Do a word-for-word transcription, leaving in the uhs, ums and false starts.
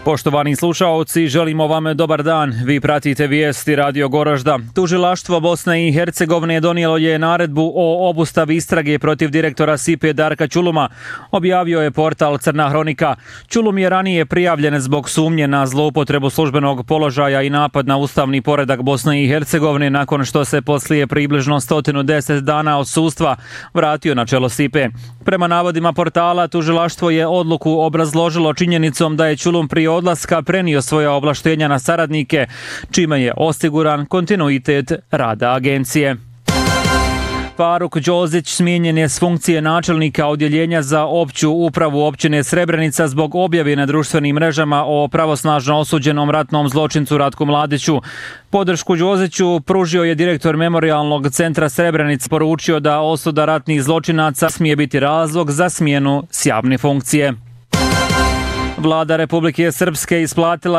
Poštovani slušaoci, želimo vam dobar dan. Vi pratite vijesti Radio Goražda. Tužilaštvo Bosne i Hercegovine donijelo je naredbu o obustavi istrage protiv direktora S I P-e Darka Ćuluma, objavio je portal Crna hronika. Ćulum je ranije prijavljen zbog sumnje na zloupotrebu službenog položaja i napad na ustavni poredak Bosne i Hercegovine nakon što se poslije približno sto deset dana odsustva vratio na čelo S I P-e. Prema navodima portala, tužilaštvo je odluku obrazložilo činjenicom da je Ćulum prije odlaska prenio svoja ovlaštenja na saradnike, čime je osiguran kontinuitet rada agencije. Faruk Đozić smijenjen je s funkcije načelnika odjeljenja za opću upravu općine Srebrenica zbog objave na društvenim mrežama o pravosnažno osuđenom ratnom zločincu Ratku Mladiću. Podršku Đoziću pružio je direktor Memorijalnog centra Srebrenica, poručio da osuda ratnih zločinaca smije biti razlog za smjenu s javne funkcije. Vlada Republike Srpske isplatila